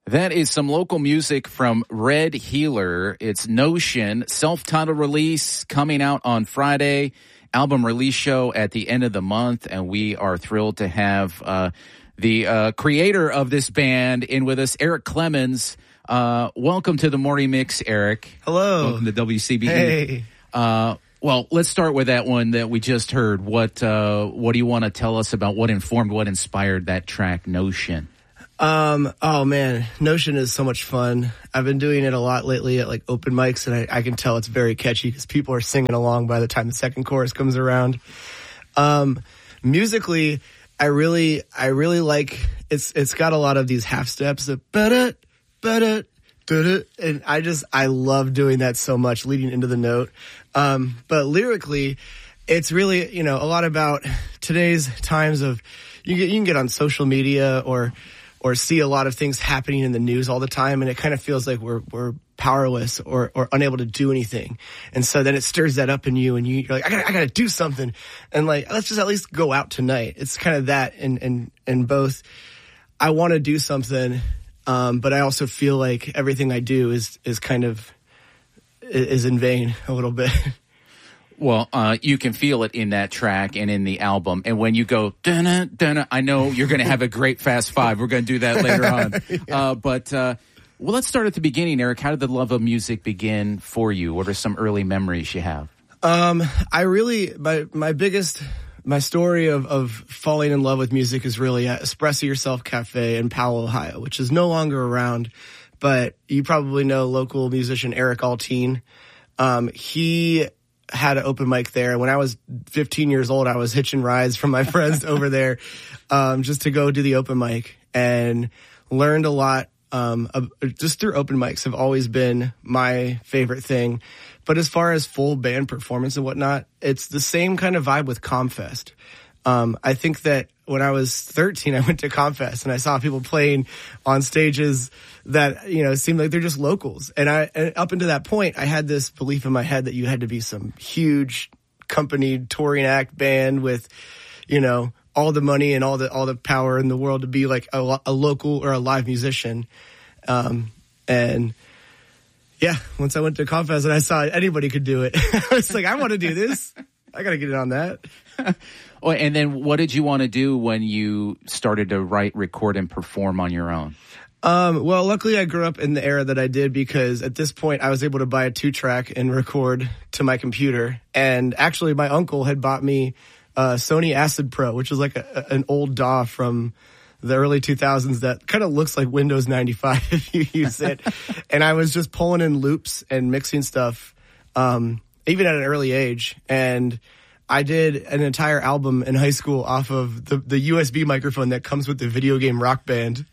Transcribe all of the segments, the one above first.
That is some local music from Red Healer. It's Notion, self-titled release coming out on Friday, album release show at the end of the month, and we are thrilled to have the creator of this band in with us, Eric Clemens. Welcome to the Morning Mix, Eric. Hello. Welcome to WCBE. Hey. Well, let's start with that one that we just heard. What do you want to tell us about what inspired that track, Notion? Oh man, Notion is so much fun. I've been doing it a lot lately at like open mics, and I can tell it's very catchy because people are singing along by the time the second chorus comes around. Musically, I really like it's got a lot of these half steps of ba-da, ba-da, da-da, and I love doing that so much leading into the note. But lyrically, it's really, a lot about today's times of you can get on social media or see a lot of things happening in the news all the time, and it kind of feels like we're powerless or unable to do anything. And so then it stirs that up in you, and you're like, I gotta do something, and like, let's just at least go out tonight. It's kind of that, and both. I want to do something, but I also feel like everything I do is kind of is in vain a little bit. Well, you can feel it in that track and in the album. And when you go, dun dun, I know you're going to have a great Fast Five. We're going to do that later on. Yeah. Well, let's start at the beginning, Eric. How did the love of music begin for you? What are some early memories you have? My story of falling in love with music is really at Espresso Yourself Cafe in Powell, Ohio, which is no longer around. But you probably know local musician Eric Alteen. He had an open mic there. When I was 15 years old, I was hitching rides from my friends over there just to go do the open mic, and learned a lot just through open mics have always been my favorite thing. But as far as full band performance and whatnot, it's the same kind of vibe with Comfest. I think that when I was 13, I went to Comfest and I saw people playing on stages that, seemed like they're just locals. And up until that point, I had this belief in my head that you had to be some huge company touring act band with, all the money and all the power in the world to be like a local or a live musician. And yeah, once I went to Comfest and I saw anybody could do it, I was like, I want to do this. I got to get in on that. Oh, and then what did you want to do when you started to write, record, and perform on your own? Well, luckily I grew up in the era that I did, because at this point I was able to buy a 2-track and record to my computer. And actually my uncle had bought me a Sony Acid Pro, which was like an old DAW from the early 2000s that kind of looks like Windows 95 if you use it. And I was just pulling in loops and mixing stuff, even at an early age. And I did an entire album in high school off of the USB microphone that comes with the video game Rock Band.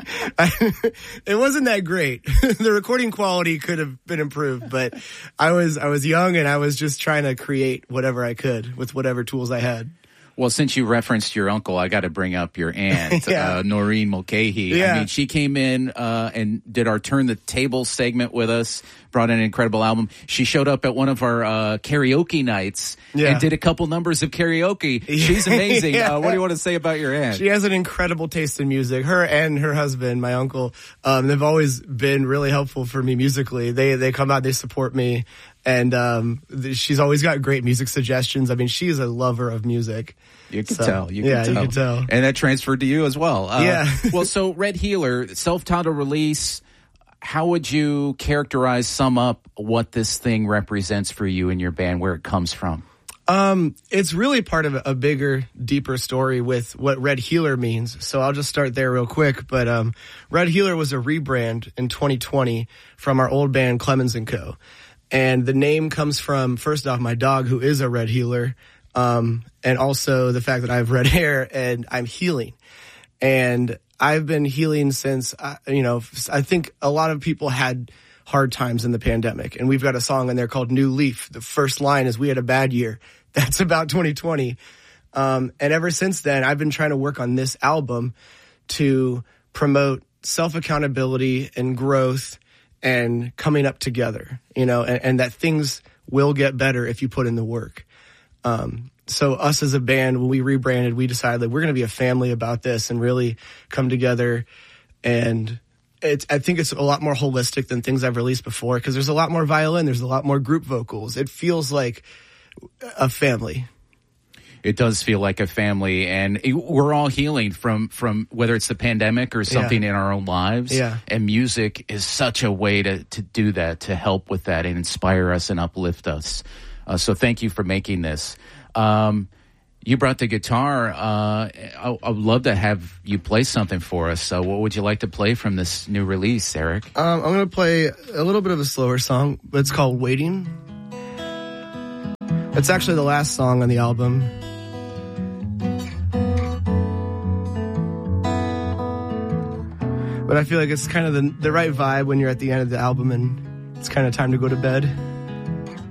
It wasn't that great. The recording quality could have been improved, but I was young and I was just trying to create whatever I could with whatever tools I had. Well, since you referenced your uncle, I got to bring up your aunt, yeah. Noreen Mulcahy. Yeah. I mean, she came in and did our Turn the Table segment with us, brought in an incredible album. She showed up at one of our karaoke nights and did a couple numbers of karaoke. She's amazing. Yeah. What do you want to say about your aunt? She has an incredible taste in music. Her and her husband, my uncle, they've always been really helpful for me musically. They come out, they support me. And she's always got great music suggestions. I mean, she's a lover of music. You can tell. You can tell. And that transferred to you as well. Yeah. Well, so Red Healer, self-titled release. How would you sum up what this thing represents for you and your band, where it comes from? It's really part of a bigger, deeper story with what Red Healer means. So I'll just start there real quick. But Red Healer was a rebrand in 2020 from our old band Clemens & Co. And the name comes from, first off, my dog, who is a red healer, and also the fact that I have red hair and I'm healing. And I've been healing since, I think a lot of people had hard times in the pandemic. And we've got a song in there called New Leaf. The first line is, "We had a bad year." That's about 2020. And ever since then, I've been trying to work on this album to promote self-accountability and growth and coming up together, and that things will get better if you put in the work. So us as a band, when we rebranded, we decided that we're going to be a family about this and really come together and I think it's a lot more holistic than things I've released before because there's a lot more violin, there's a lot more group vocals. It feels like a family. It does feel like a family, and we're all healing from whether it's the pandemic or something in our own lives. Yeah. And music is such a way to do that, to help with that and inspire us and uplift us. So thank you for making this. You brought the guitar. I would love to have you play something for us. So what would you like to play from this new release, Eric? I'm going to play a little bit of a slower song, but it's called Waiting. It's actually the last song on the album. But I feel like it's kind of the right vibe when you're at the end of the album and it's kind of time to go to bed.